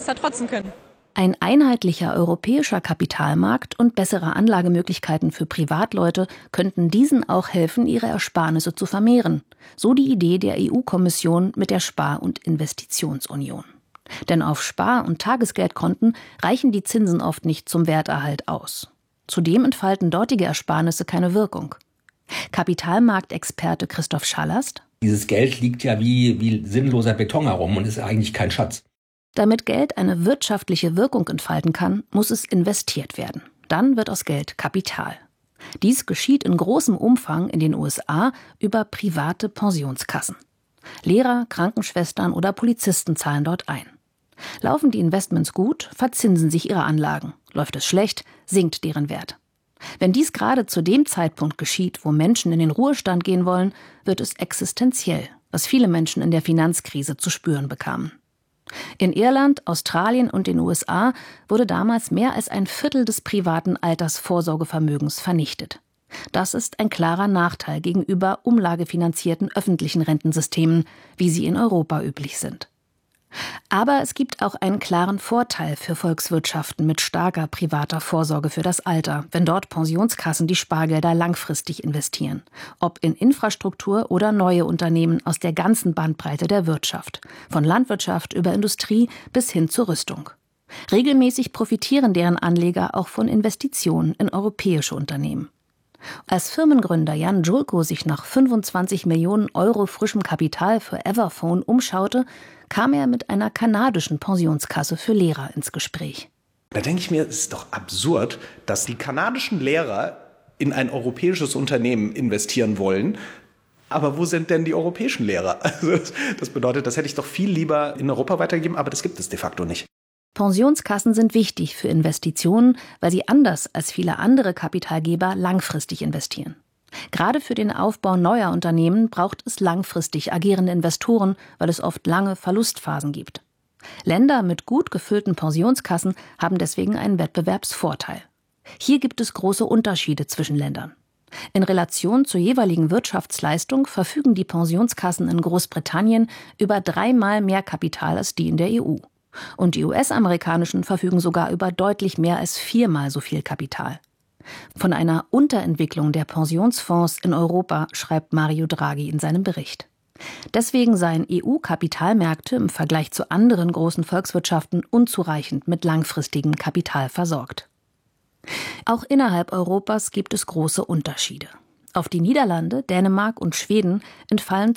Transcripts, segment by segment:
besser trotzen können. Ein einheitlicher europäischer Kapitalmarkt und bessere Anlagemöglichkeiten für Privatleute könnten diesen auch helfen, ihre Ersparnisse zu vermehren. So die Idee der EU-Kommission mit der Spar- und Investitionsunion. Denn auf Spar- und Tagesgeldkonten reichen die Zinsen oft nicht zum Werterhalt aus. Zudem entfalten dortige Ersparnisse keine Wirkung. Kapitalmarktexperte Christoph Schallast: Dieses Geld liegt ja wie sinnloser Beton herum und ist eigentlich kein Schatz. Damit Geld eine wirtschaftliche Wirkung entfalten kann, muss es investiert werden. Dann wird aus Geld Kapital. Dies geschieht in großem Umfang in den USA über private Pensionskassen. Lehrer, Krankenschwestern oder Polizisten zahlen dort ein. Laufen die Investments gut, verzinsen sich ihre Anlagen. Läuft es schlecht, sinkt deren Wert. Wenn dies gerade zu dem Zeitpunkt geschieht, wo Menschen in den Ruhestand gehen wollen, wird es existenziell, was viele Menschen in der Finanzkrise zu spüren bekamen. In Irland, Australien und den USA wurde damals mehr als ein Viertel des privaten Altersvorsorgevermögens vernichtet. Das ist ein klarer Nachteil gegenüber umlagefinanzierten öffentlichen Rentensystemen, wie sie in Europa üblich sind. Aber es gibt auch einen klaren Vorteil für Volkswirtschaften mit starker privater Vorsorge für das Alter, wenn dort Pensionskassen die Spargelder langfristig investieren. Ob in Infrastruktur oder neue Unternehmen aus der ganzen Bandbreite der Wirtschaft. Von Landwirtschaft über Industrie bis hin zur Rüstung. Regelmäßig profitieren deren Anleger auch von Investitionen in europäische Unternehmen. Als Firmengründer Jan Julko sich nach 25 Millionen Euro frischem Kapital für Everphone umschaute, kam er mit einer kanadischen Pensionskasse für Lehrer ins Gespräch. Da denke ich mir, es ist doch absurd, dass die kanadischen Lehrer in ein europäisches Unternehmen investieren wollen. Aber wo sind denn die europäischen Lehrer? Also das bedeutet, das hätte ich doch viel lieber in Europa weitergegeben, aber das gibt es de facto nicht. Pensionskassen sind wichtig für Investitionen, weil sie anders als viele andere Kapitalgeber langfristig investieren. Gerade für den Aufbau neuer Unternehmen braucht es langfristig agierende Investoren, weil es oft lange Verlustphasen gibt. Länder mit gut gefüllten Pensionskassen haben deswegen einen Wettbewerbsvorteil. Hier gibt es große Unterschiede zwischen Ländern. In Relation zur jeweiligen Wirtschaftsleistung verfügen die Pensionskassen in Großbritannien über 3-mal mehr Kapital als die in der EU. Und die US-amerikanischen verfügen sogar über deutlich mehr als 4-mal so viel Kapital. Von einer Unterentwicklung der Pensionsfonds in Europa schreibt Mario Draghi in seinem Bericht. Deswegen seien EU-Kapitalmärkte im Vergleich zu anderen großen Volkswirtschaften unzureichend mit langfristigem Kapital versorgt. Auch innerhalb Europas gibt es große Unterschiede. Auf die Niederlande, Dänemark und Schweden entfallen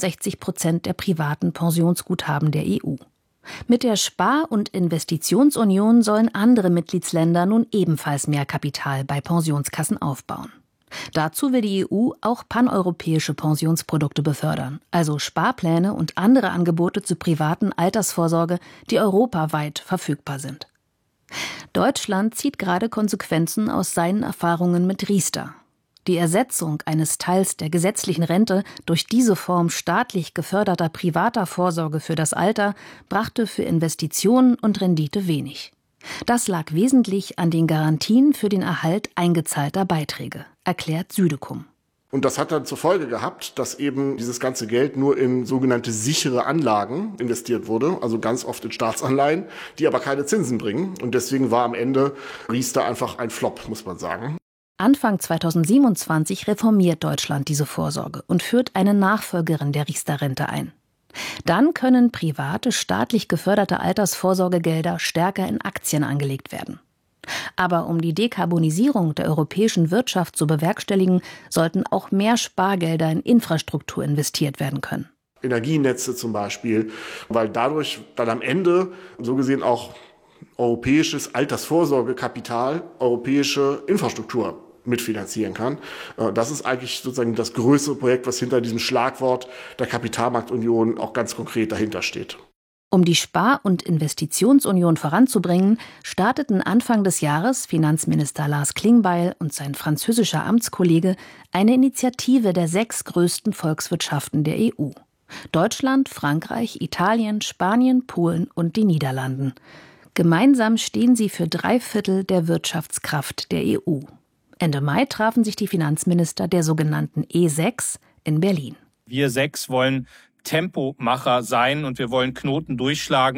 62% der privaten Pensionsguthaben der EU. Mit der Spar- und Investitionsunion sollen andere Mitgliedsländer nun ebenfalls mehr Kapital bei Pensionskassen aufbauen. Dazu will die EU auch paneuropäische Pensionsprodukte befördern, also Sparpläne und andere Angebote zur privaten Altersvorsorge, die europaweit verfügbar sind. Deutschland zieht gerade Konsequenzen aus seinen Erfahrungen mit Riester. Die Ersetzung eines Teils der gesetzlichen Rente durch diese Form staatlich geförderter privater Vorsorge für das Alter brachte für Investitionen und Rendite wenig. Das lag wesentlich an den Garantien für den Erhalt eingezahlter Beiträge, erklärt Südekum. Und das hat dann zur Folge gehabt, dass eben dieses ganze Geld nur in sogenannte sichere Anlagen investiert wurde, also ganz oft in Staatsanleihen, die aber keine Zinsen bringen. Und deswegen war am Ende Riester einfach ein Flop, muss man sagen. Anfang 2027 reformiert Deutschland diese Vorsorge und führt eine Nachfolgerin der Riester-Rente ein. Dann können private, staatlich geförderte Altersvorsorgegelder stärker in Aktien angelegt werden. Aber um die Dekarbonisierung der europäischen Wirtschaft zu bewerkstelligen, sollten auch mehr Spargelder in Infrastruktur investiert werden können. Energienetze zum Beispiel, weil dadurch dann am Ende so gesehen auch europäisches Altersvorsorgekapital, europäische Infrastruktur mitfinanzieren kann. Das ist eigentlich sozusagen das größere Projekt, was hinter diesem Schlagwort der Kapitalmarktunion auch ganz konkret dahinter steht. Um die Spar- und Investitionsunion voranzubringen, starteten Anfang des Jahres Finanzminister Lars Klingbeil und sein französischer Amtskollege eine Initiative der 6 größten Volkswirtschaften der EU. Deutschland, Frankreich, Italien, Spanien, Polen und die Niederlanden. Gemeinsam stehen sie für 3/4 der Wirtschaftskraft der EU. Ende Mai trafen sich die Finanzminister der sogenannten E6 in Berlin. Wir 6 wollen Tempomacher sein und wir wollen Knoten durchschlagen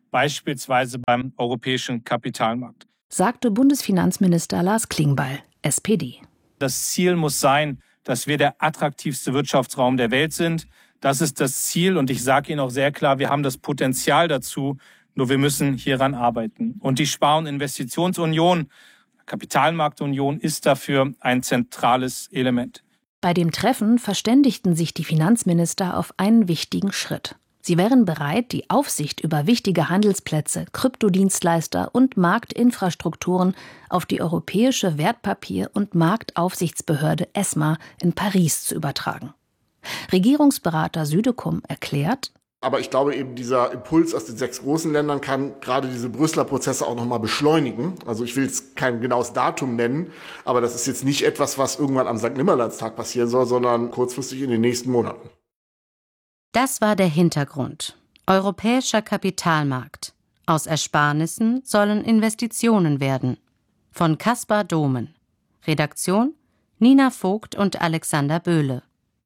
beispielsweise beim europäischen Kapitalmarkt. Sagte Bundesfinanzminister Lars Klingbeil, SPD. Das Ziel muss sein, dass wir der attraktivste Wirtschaftsraum der Welt sind. Das ist das Ziel und ich sage Ihnen auch sehr klar, wir haben das Potenzial dazu, nur wir müssen hieran arbeiten. Und die Spar- und Investitionsunion, Kapitalmarktunion ist dafür ein zentrales Element. Bei dem Treffen verständigten sich die Finanzminister auf einen wichtigen Schritt. Sie wären bereit, die Aufsicht über wichtige Handelsplätze, Kryptodienstleister und Marktinfrastrukturen auf die Europäische Wertpapier- und Marktaufsichtsbehörde ESMA in Paris zu übertragen. Regierungsberater Südekum erklärt: Aber ich glaube eben, dieser Impuls aus den 6 großen Ländern kann gerade diese Brüsseler Prozesse auch nochmal beschleunigen. Also ich will jetzt kein genaues Datum nennen, aber das ist jetzt nicht etwas, was irgendwann am St. Nimmerleinstag passieren soll, sondern kurzfristig in den nächsten Monaten. Das war der Hintergrund. Europäischer Kapitalmarkt. Aus Ersparnissen sollen Investitionen werden. Von Kaspar Domen. Redaktion Nina Vogt und Alexander Böhle.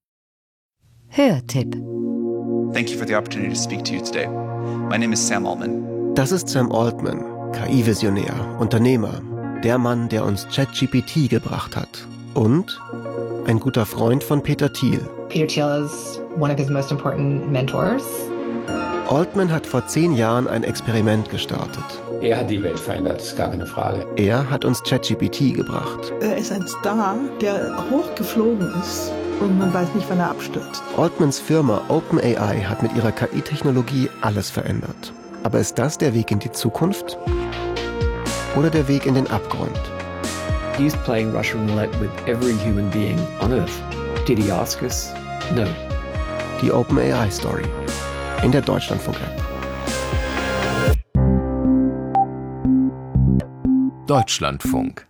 Hörtipp. Thank you for the opportunity to speak to you today. My name is Sam Altman. Das ist Sam Altman, KI-Visionär, Unternehmer, der Mann, der uns ChatGPT gebracht hat. Und ein guter Freund von Peter Thiel. Peter Thiel is one of his most important mentors. Altman hat vor 10 Jahren ein Experiment gestartet. Er hat die Welt verändert, ist gar keine Frage. Er hat uns ChatGPT gebracht. Er ist ein Star, der hochgeflogen ist und man weiß nicht, wann er abstürzt. Altmans Firma OpenAI hat mit ihrer KI-Technologie alles verändert. Aber ist das der Weg in die Zukunft? Oder der Weg in den Abgrund? He's playing Russian roulette with every human being on Earth. Did he ask us? No. Die OpenAI-Story in der Deutschlandfunk-App. Deutschlandfunk